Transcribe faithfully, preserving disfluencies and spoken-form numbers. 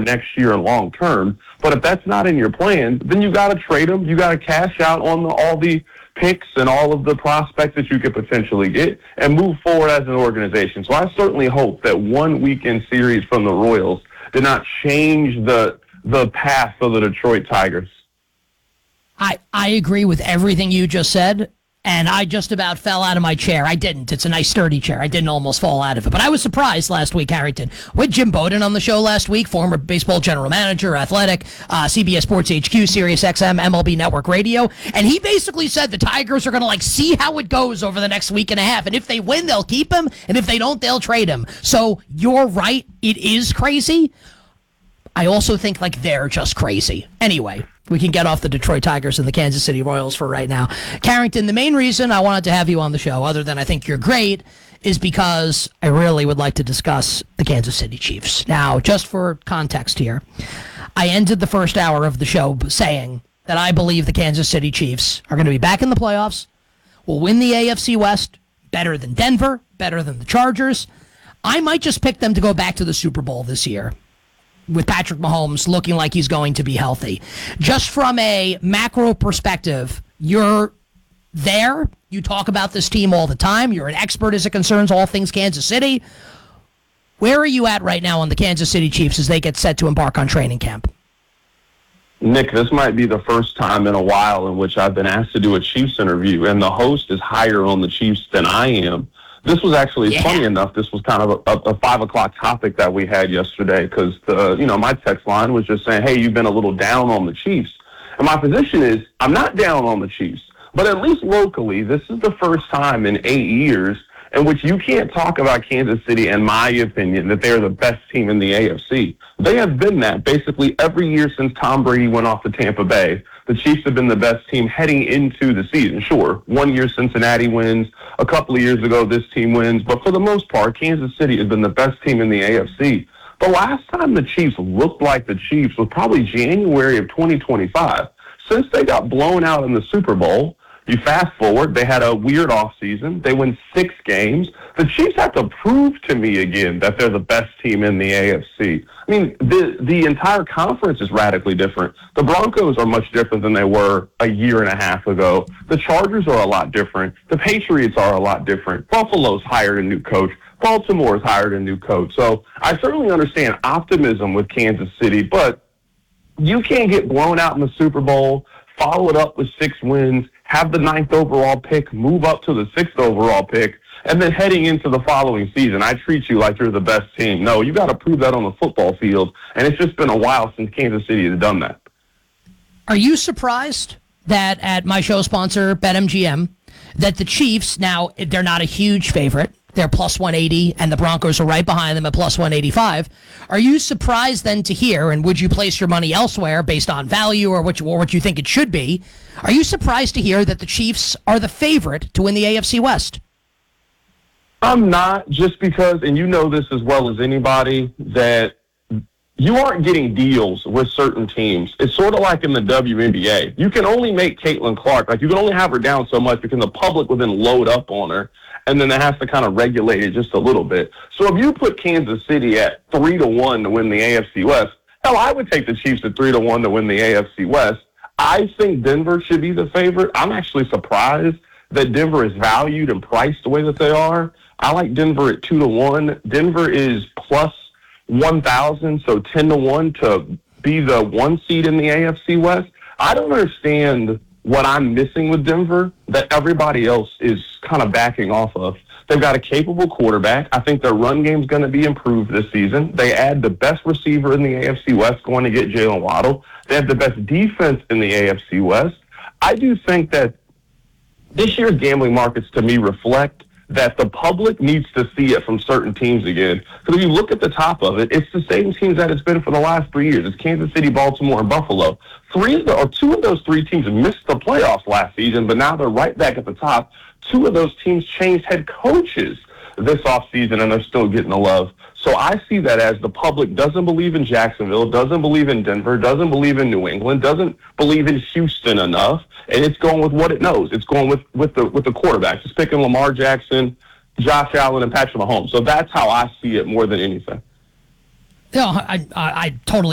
next year and long term. But if that's not in your plan, then you got to trade him. You got to cash out on the, all the picks and all of the prospects that you could potentially get and move forward as an organization. So I certainly hope that one weekend series from the Royals did not change the the path of the Detroit Tigers. I, I agree with everything you just said, and I just about fell out of my chair. I didn't. It's a nice, sturdy chair. I didn't almost fall out of it. But I was surprised last week, Harrington. With Jim Bowden on the show last week, former baseball general manager, athletic, uh, C B S Sports H Q, Sirius X M, M L B Network Radio, and he basically said the Tigers are going to like see how it goes over the next week and a half, and if they win, they'll keep him, and if they don't, they'll trade him. So you're right. It is crazy. I also think like they're just crazy. Anyway, we can get off the Detroit Tigers and the Kansas City Royals for right now. Carrington, the main reason I wanted to have you on the show, other than I think you're great, is because I really would like to discuss the Kansas City Chiefs. Now, just for context here, I ended the first hour of the show saying that I believe the Kansas City Chiefs are going to be back in the playoffs, will win the A F C West, better than Denver, better than the Chargers. I might just pick them to go back to the Super Bowl this year, with Patrick Mahomes looking like he's going to be healthy. Just from a macro perspective, you're there. You talk about this team all the time. You're an expert as it concerns all things Kansas City. Where are you at right now on the Kansas City Chiefs as they get set to embark on training camp? Nick, this might be the first time in a while in which I've been asked to do a Chiefs interview, and the host is higher on the Chiefs than I am. This was actually yeah. funny enough. This was kind of a, a five o'clock topic that we had yesterday because the you know my text line was just saying, "Hey, you've been a little down on the Chiefs," and my position is I'm not down on the Chiefs, but at least locally, this is the first time in eight years in which you can't talk about Kansas City, in my opinion, that they're the best team in the A F C. They have been that basically every year since Tom Brady went off to Tampa Bay. The Chiefs have been the best team heading into the season. Sure, one year Cincinnati wins, a couple of years ago this team wins, but for the most part, Kansas City has been the best team in the A F C. The last time the Chiefs looked like the Chiefs was probably January of twenty twenty-five. Since they got blown out in the Super Bowl, you fast forward, they had a weird offseason. They win six games. The Chiefs have to prove to me again that they're the best team in the A F C. I mean, the the entire conference is radically different. The Broncos are much different than they were a year and a half ago. The Chargers are a lot different. The Patriots are a lot different. Buffalo's hired a new coach. Baltimore's hired a new coach. So I certainly understand optimism with Kansas City, but you can't get blown out in the Super Bowl, follow it up with six wins, have the ninth overall pick, move up to the sixth overall pick, and then heading into the following season, I treat you like you're the best team. No, you got to prove that on the football field, and it's just been a while since Kansas City has done that. Are you surprised that at my show sponsor, BetMGM, that the Chiefs, now they're not a huge favorite, they're plus one eighty, and the Broncos are right behind them at plus one eighty-five. Are you surprised then to hear, and would you place your money elsewhere based on value or what you, or what you think it should be, are you surprised to hear that the Chiefs are the favorite to win the A F C West? I'm not, just because, and you know this as well as anybody, that you aren't getting deals with certain teams. It's sort of like in the W N B A. You can only make Caitlin Clark, like you can only have her down so much because the public will then load up on her, and then it has to kind of regulate it just a little bit. So if you put Kansas City at three to one to win the A F C West, hell, I would take the Chiefs at three to one to win the A F C West. I think Denver should be the favorite. I'm actually surprised that Denver is valued and priced the way that they are. I like Denver at two to one. Denver is plus one thousand, so ten to one to be the one seed in the A F C West. I don't understand what I'm missing with Denver that everybody else is kind of backing off of. They've got a capable quarterback. I think their run game's going to be improved this season. They add the best receiver in the A F C West, going to get Jalen Waddle. They have the best defense in the A F C West. I do think that this year's gambling markets, to me, reflect that the public needs to see it from certain teams again. Because if you look at the top of it, it's the same teams that it's been for the last three years. It's Kansas City, Baltimore, and Buffalo. Three of the, or two of those three teams missed the playoffs last season, but now they're right back at the top. Two of those teams changed head coaches this offseason, and they're still getting the love. So I see that as the public doesn't believe in Jacksonville, doesn't believe in Denver, doesn't believe in New England, doesn't believe in Houston enough, and it's going with what it knows. It's going with, with the with the quarterbacks. It's picking Lamar Jackson, Josh Allen, and Patrick Mahomes. So that's how I see it more than anything. Yeah, I, I, I totally